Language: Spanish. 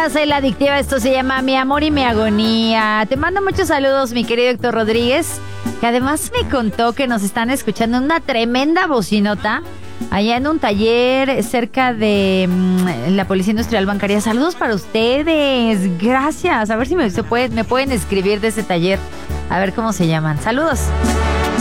La Adictiva, esto se llama Mi Amor y Mi Agonía. Te mando muchos saludos, mi querido Héctor Rodríguez, que además me contó que nos están escuchando en una tremenda bocinota allá en un taller cerca de la Policía Industrial Bancaria. Saludos para ustedes, gracias. A ver si me pueden escribir de ese taller, a ver cómo se llaman. Saludos.